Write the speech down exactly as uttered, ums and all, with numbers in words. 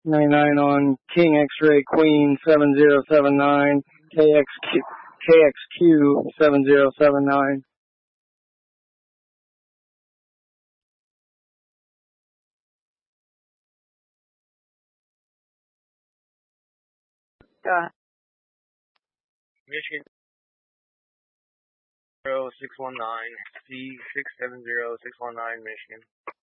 ninety-nine on King X-Ray Queen seven zero seven nine, K X Q, K X Q seven zero seven nine. Got Michigan zero six one nine, C six seven zero six one nine, Michigan.